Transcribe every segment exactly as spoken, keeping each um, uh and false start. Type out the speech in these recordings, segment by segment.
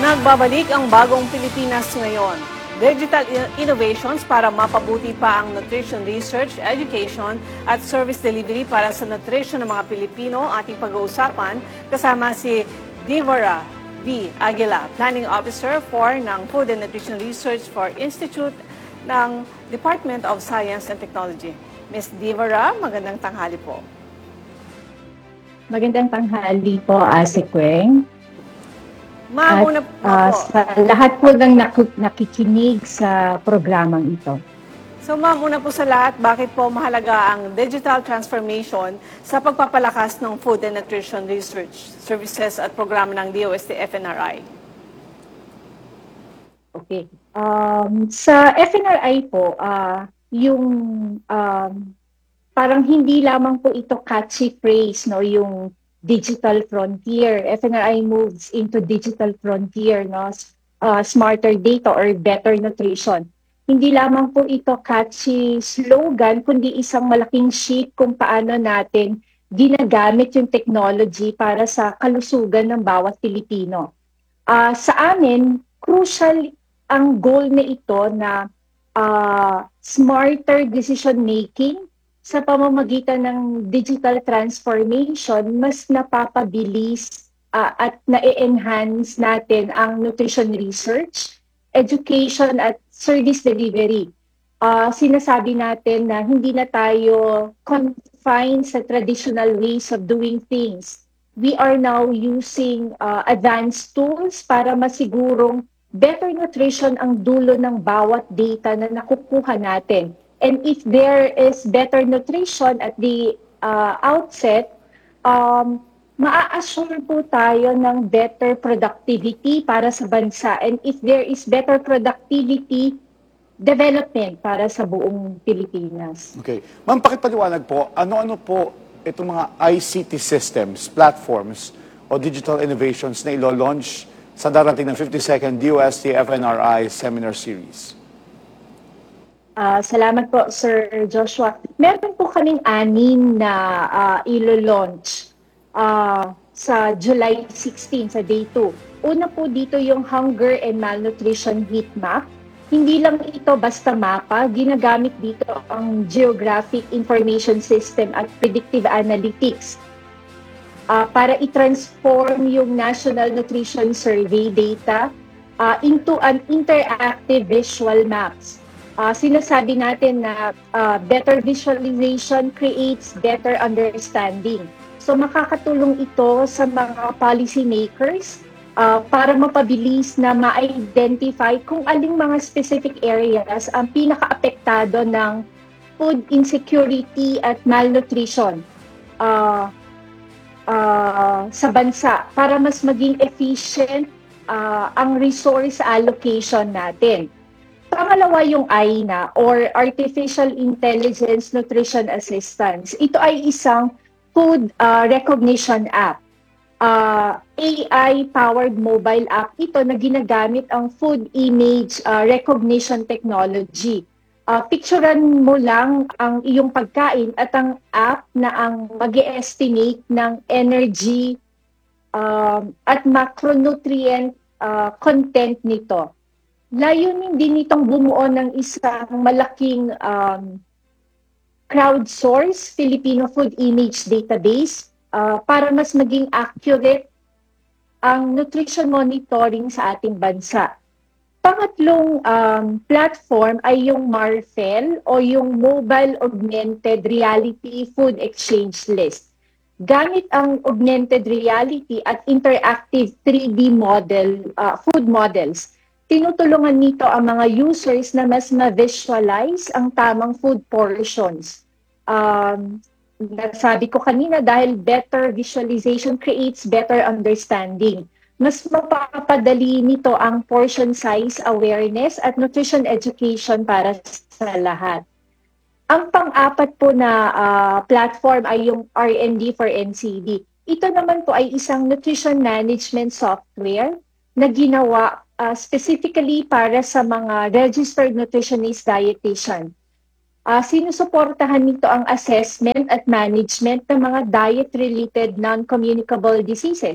Nagbabalik ang bagong Pilipinas ngayon. Digital innovations para mapabuti pa ang nutrition research, education at service delivery para sa nutrition ng mga Pilipino ating pag-uusapan kasama si Divara V. Aguila, Planning Officer for ng Food and Nutrition Research for Institute ng Department of Science and Technology. Miz Divara, magandang tanghali po. Magandang tanghali po, Ase Kweng. Ma'am, una uh, po. Sa lahat po ng nakikinig sa programang ito. So ma'am, una po sa lahat, bakit po mahalaga ang digital transformation sa pagpapalakas ng food and nutrition research, services at programa ng D O S T F N R I? Okay. Um, sa F N R I po, uh, yung um, parang hindi lamang po ito catchy phrase, no, yung digital frontier. F N R I moves into digital frontier, no, uh, smarter data or better nutrition. Hindi lamang po ito catchy slogan, kundi isang malaking shift kung paano natin ginagamit yung technology para sa kalusugan ng bawat Pilipino. Uh, sa amin, crucial ang goal na ito na uh, smarter decision making sa pamamagitan ng digital transformation, mas napapabilis uh, at na-enhance natin ang nutrition research, education at service delivery. Uh, sinasabi natin na hindi na tayo confined sa traditional ways of doing things. We are now using uh, advanced tools para masigurong better nutrition ang dulo ng bawat data na nakukuha natin. And if there is better nutrition at the uh, outset, um, maa-assure po tayo ng better productivity para sa bansa. And if there is better productivity, development para sa buong Pilipinas. Okay. Ma'am, pakipaliwanag po, ano-ano po itong mga I C T systems, platforms, o digital innovations na ilo-launch sa darating ng fifty-second D O S T F N R I Seminar Series? Uh, salamat po, Sir Joshua. Meron po kaming anim na uh, ilo-launch uh, sa July sixteenth, sa Day two. Una po dito yung Hunger and Malnutrition Heat Map. Hindi lang ito basta mapa, ginagamit dito ang Geographic Information System at Predictive Analytics uh, para i-transform yung National Nutrition Survey data uh, into an interactive visual maps. Uh, sinasabi natin na uh, better visualization creates better understanding. So makakatulong ito sa mga policy makers uh, para mapabilis na ma-identify kung aling mga specific areas ang pinaka-apektado ng food insecurity at malnutrition uh, uh, sa bansa para mas maging efficient uh, ang resource allocation natin. Pangalawa yung I N A or Artificial Intelligence Nutrition Assistance. Ito ay isang food uh, recognition app. Uh, A I-powered mobile app ito na ginagamit ang food image uh, recognition technology. Uh, picturean mo lang ang iyong pagkain at ang app na ang mag-estimate ng energy uh, at macronutrient uh, content nito. Layunin din itong bumuo ng isang malaking um, crowdsource Filipino food image database uh, para mas maging accurate ang nutrition monitoring sa ating bansa. Pangatlong um, platform ay yung MARFEL o yung Mobile Augmented Reality Food Exchange List. Gamit ang augmented reality at interactive three D model, uh, food models, tinutulungan nito ang mga users na mas ma-visualize ang tamang food portions. Um, sabi ko kanina, dahil better visualization creates better understanding. Mas mapapadali nito ang portion size awareness at nutrition education para sa lahat. Ang pang-apat po na uh, platform ay yung R and D for N C D. Ito naman po ay isang nutrition management software na ginawa uh, specifically para sa mga registered nutritionist dietitian. Uh, sinusuportahan nito ang assessment at management ng mga diet-related non-communicable diseases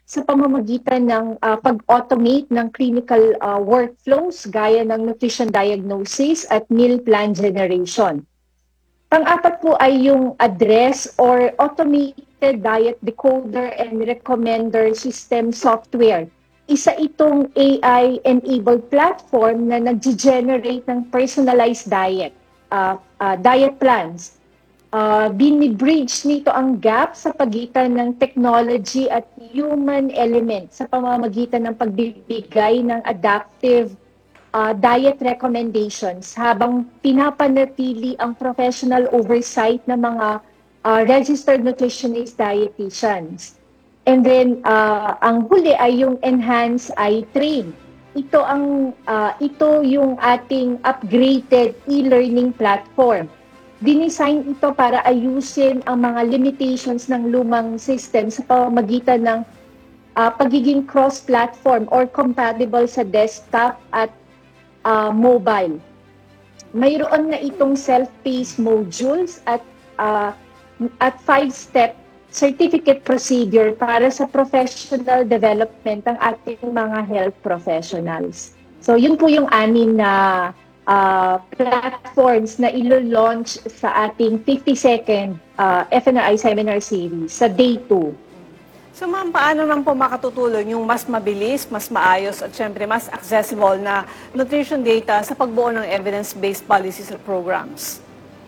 sa pamamagitan ng uh, pag-automate ng clinical uh, workflows gaya ng nutrition diagnosis at meal plan generation. Pang-apat po ay yung address or automated diet decoder and recommender system software. Isa itong A I-enabled platform na nag-generate ng personalized diet, uh, uh, diet plans. Uh, binibridge nito ang gap sa pagitan ng technology at human element sa pamamagitan ng pagbibigay ng adaptive uh, diet recommendations habang pinapanatili ang professional oversight ng mga uh, registered nutritionist dietitians. And then, uh, ang huli ay yung Enhance iTrain. Ito ang uh, ito yung ating upgraded e-learning platform. Dinesign ito para ayusin ang mga limitations ng lumang system sa pamamagitan ng uh, pagiging cross-platform or compatible sa desktop at uh, mobile. Mayroon na itong self-paced modules at uh, at five-step certificate procedure para sa professional development ng ating mga health professionals. So yun po yung anim na uh, platforms na ilo-launch sa ating fifty-second uh, F N R I Seminar Series sa Day two. So ma'am, paano naman po makatutulong yung mas mabilis, mas maayos at syempre mas accessible na nutrition data sa pagbuo ng evidence-based policies at programs?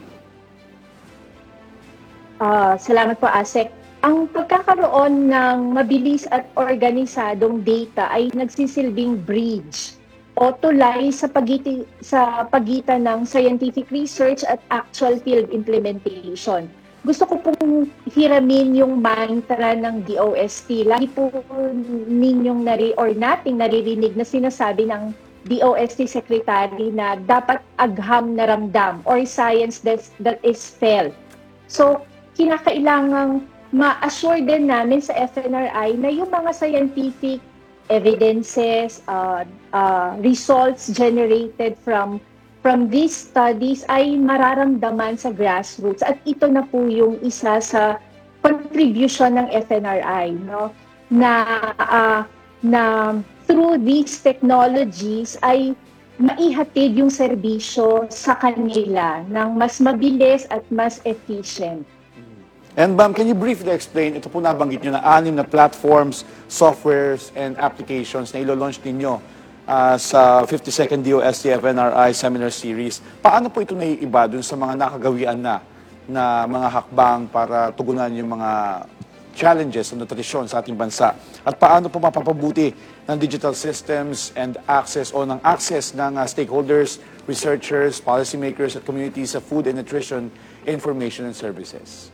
Uh, salamat po, Asek. Ang pagkakaroon ng mabilis at organisadong data ay nagsisilbing bridge o tulay sa, pagiti, sa pagitan ng scientific research at actual field implementation. Gusto ko pong hiramin yung mantra ng D O S T. Lagi po ninyong nari or nating naririnig na sinasabi ng D O S T Secretary na dapat agham na ramdam or science that, that is felt. So, kinakailangang ma-assure din namin sa F N R I na yung mga scientific evidences, uh, uh, results generated from from these studies ay mararamdaman sa grassroots. At ito na po yung isa sa contribution ng F N R I, no? Na, uh, na through these technologies ay maihatid yung serbisyo sa kanila ng mas mabilis at mas efficient. And ma'am, can you briefly explain, ito po nabanggit nyo na anim na platforms, softwares, and applications na ilo-launch ninyo uh, sa fifty-second D O S T F N R I Seminar Series. Paano po ito naiiba dun sa mga nakagawian na na mga hakbang para tugunan yung mga challenges sa nutrisyon sa ating bansa? At paano po mapapabuti ng digital systems and access o ng access ng uh, stakeholders, researchers, policymakers at communities sa food and nutrition information and services?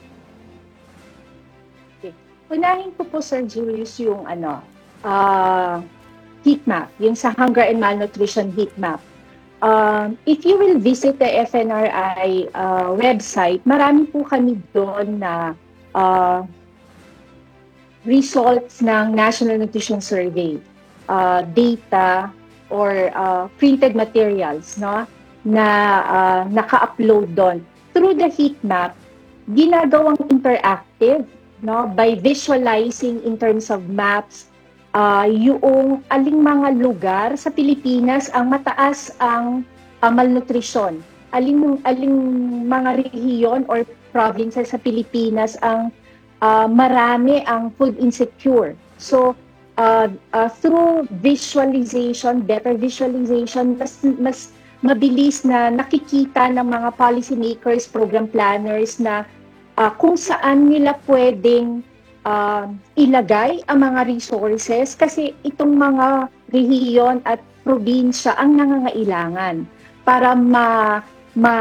Unahin ko po, Sir Julius, yung ano, uh, heat map, yung sa hunger and malnutrition heat map. Uh, if you will visit the F N R I uh, website, marami po kami doon na uh, results ng National Nutrition Survey, uh, data, or uh, printed materials, no, na uh, naka-upload doon. Through the heat map, ginagawang interactive, no, by visualizing in terms of maps uh, yung aling mga lugar sa Pilipinas ang mataas ang uh, malnutrition, aling aling mga rehiyon or provinces sa Pilipinas ang uh, marami ang food insecure. So uh, uh, through visualization, better visualization, mas mas mabilis na nakikita ng mga policymakers, program planners na Uh, kung saan nila pwedeng uh, ilagay ang mga resources kasi itong mga rehiyon at probinsya ang nangangailangan para ma, ma,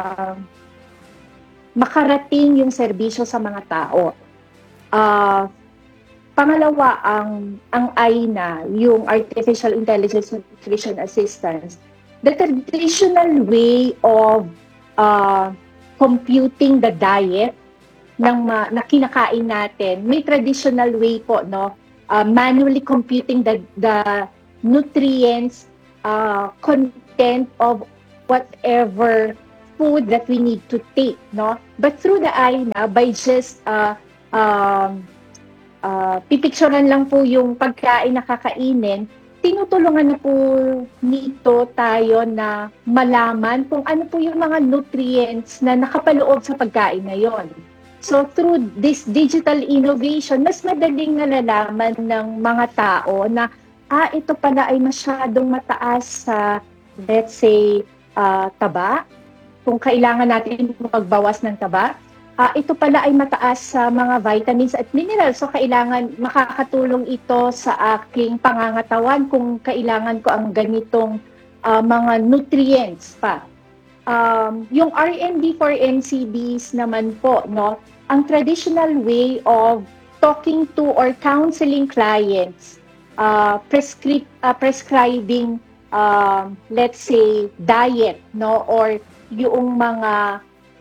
makarating yung serbisyo sa mga tao. Uh, pangalawa, ang, ang I N A, yung Artificial Intelligence Nutrition Assistance. The traditional way of uh, computing the diet ng uh, na kinakain natin, may traditional way po, no, uh, manually computing the the nutrients uh, content of whatever food that we need to take, no, but through the I N A, by just uh, um, uh, pipicturean lang po yung pagkain na kakainin, tinutulungan na po nito tayo na malaman kung ano po yung mga nutrients na nakapaloob sa pagkain na yon. So through this digital innovation, mas madaling nalalaman ng mga tao na ah, ito pala ay masyadong mataas sa, let's say, uh, taba, kung kailangan natin magbawas ng taba. Uh, ito pala ay mataas sa mga vitamins at minerals. So, kailangan makakatulong ito sa aking pangangatawan kung kailangan ko ang ganitong uh, mga nutrients pa. Um, yung R and D for N C Ds naman po, no, ang traditional way of talking to or counseling clients, uh, prescri- uh, prescribing, uh, let's say, diet, no, or yung mga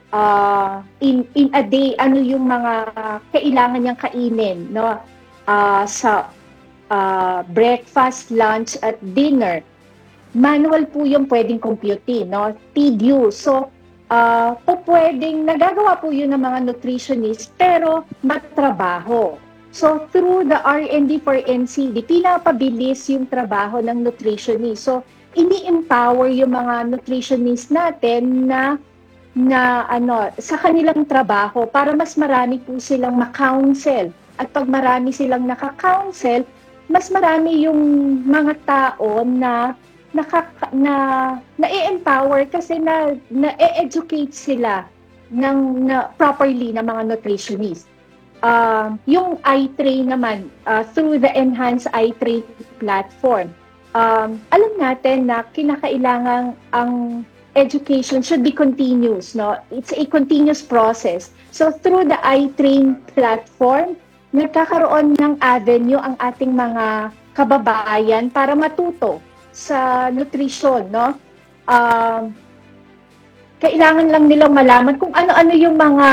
Uh, in in a day, ano yung mga kailangan niyang kainin, no? Uh, sa uh, breakfast, lunch, at dinner. Manual po yung pwedeng computein, no? Tedious. So, uh, po pwedeng, nagagawa po yun ng mga nutritionist, pero matrabaho. So, through the R and D for N C D, pinapabilis yung trabaho ng nutritionist. So, ini-empower yung mga nutritionist natin na na ano sa kanilang trabaho para mas marami po silang ma-counsel. At pag marami silang naka-counsel, mas marami yung mga tao na nakaka, na na-empower kasi na na-educate sila ng na properly ng mga nutritionist. Uh, yung iTrain naman, uh, through the Enhanced iTrain platform, um, alam natin na kinakailangan ang education should be continuous, no? It's a continuous process. So through the iTrain platform, nagkakaroon ng avenue ang ating mga kababayan para matuto sa nutrition, no? Um, kailangan lang nilang malaman kung ano-ano yung mga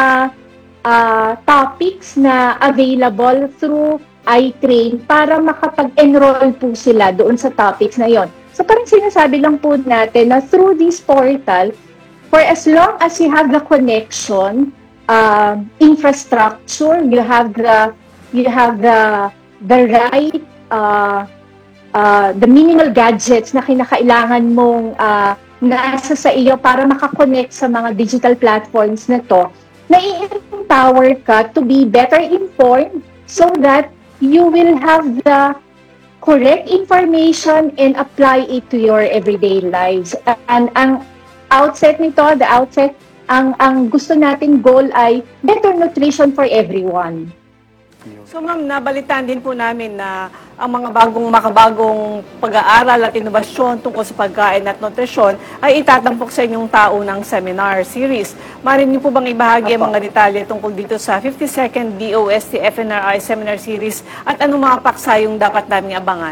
uh, topics na available through iTrain para makapag-enroll po sila doon sa topics na yon. So parang sinasabi lang po natin na through this portal, for as long as you have the connection, uh, infrastructure, you have the you have the the right uh, uh, the minimal gadgets na kinakailangan mong uh, nasa sa iyo para makakonect sa mga digital platforms na to, na-empower ka to be better informed so that you will have the correct information and apply it to your everyday lives. And ang outset nito, the outset, ang ang gusto natin goal ay better nutrition for everyone. So ma'am, nabalitaan din po namin na ang mga bagong makabagong pag-aaral at inobasyon tungkol sa pagkain at nutrisyon ay itatampok sa inyong taunang seminar series. Maaari niyo po bang ibahagi ang mga detalye tungkol dito sa fifty-second D O S T F N R I Seminar Series at anong mga paksa yung dapat naming abangan?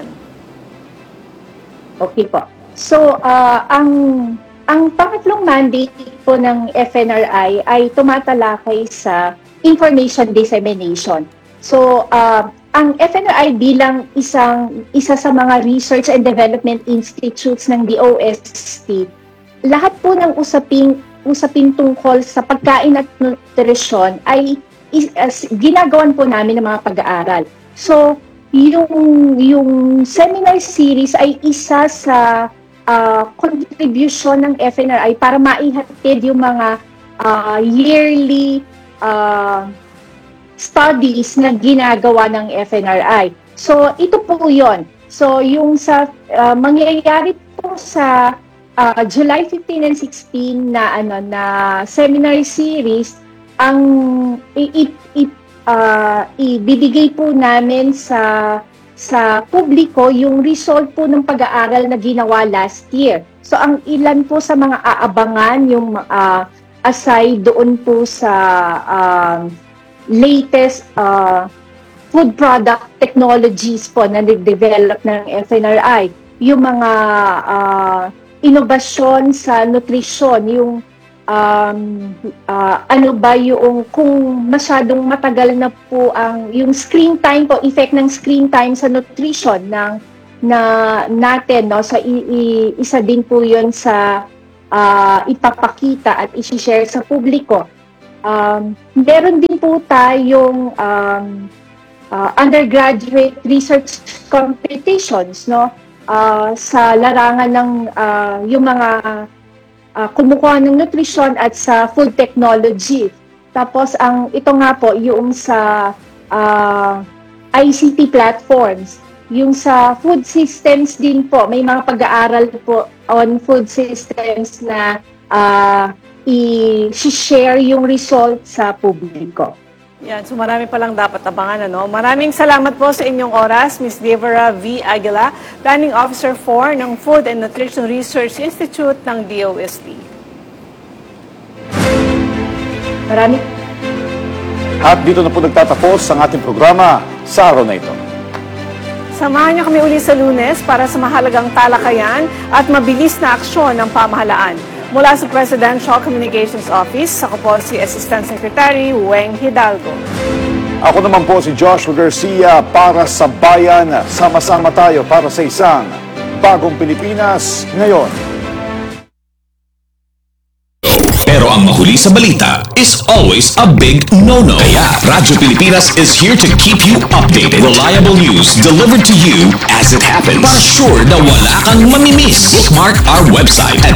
Okay po. So, uh, ang ang pangatlong mandate po ng F N R I ay tumatalakay sa information dissemination. So, uh, ang F N R I bilang isang isa sa mga research and development institutes ng D O S T, lahat po ng usaping usapin tungkol sa pagkain at nutrisyon ay is, as, ginagawan po namin ng mga pag-aaral. So, yung yung seminar series ay isa sa uh, contribution ng F N R I para maihatid yung mga uh, yearly uh, studies na ginagawa ng F N R I. So, ito po yun. So, yung sa uh, mangyayari po sa uh, July fifteen and sixteen na ano na seminar series, ang i, i, uh, ibibigay po namin sa sa publiko yung result po ng pag-aaral na ginawa last year. So, ang ilan po sa mga aabangan yung uh, aside doon po sa um, latest uh, food product technologies po na nag-develop ng F N R I. Yung mga uh, inobasyon sa nutrisyon, yung um, uh, ano ba yung kung masyadong matagal na po ang yung screen time po, effect ng screen time sa nutrition ng na natin, no? So, i, i, isa din po yun sa uh, ipapakita at i-share sa publiko. Um, meron din po tayong um, ah, undergraduate research competitions, no? Ah, sa larangan ng ah, yung mga ah, kumukuha ng nutrition at sa food technology. Tapos ang ito nga po yung sa ah, I C T platforms. Yung sa food systems din po, may mga pag-aaral po on food systems na ah, i-share yung result sa publiko. Yan, so marami palang dapat abangan. Ano? Maraming salamat po sa inyong oras, Miz Devera V. Aguila, Planning Officer four ng Food and Nutrition Research Institute ng D O S T. Marami. At dito na po nagtatapos ang ating programa sa araw na ito. Samahan niyo kami uli sa Lunes para sa mahalagang talakayan at mabilis na aksyon ng pamahalaan. Mula sa Presidential Communications Office, ako po si Assistant Secretary Weng Hidalgo. Ako naman po si Joshua Garcia para sa Bayan. Sama-sama tayo para sa isang bagong Pilipinas ngayon. Pero ang mahuli sa balita is always a big no-no. Kaya Radyo Pilipinas is here to keep you updated. Reliable news delivered to you as it happens. Para sure na wala kang mamimiss. Bookmark our website at